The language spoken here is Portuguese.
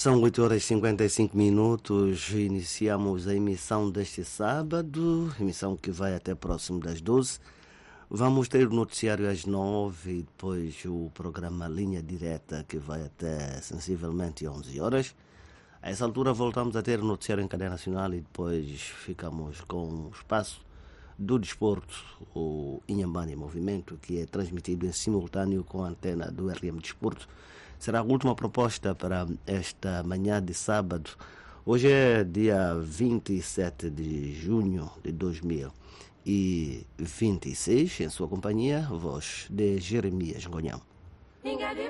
São 8 horas e 55 minutos. Iniciamos a emissão deste sábado, emissão que vai até próximo das 12. Vamos ter o noticiário às 9 e depois o programa Linha Direta, que vai até sensivelmente 11 horas. A essa altura voltamos a ter o noticiário em cadeia nacional e depois ficamos com o espaço do desporto, o Inhambane em Movimento, que é transmitido em simultâneo com a antena do RM Desporto. Será a última proposta para esta manhã de sábado. Hoje é dia 27 de junho de 2026. Em sua companhia, voz de Jeremias Gonhão.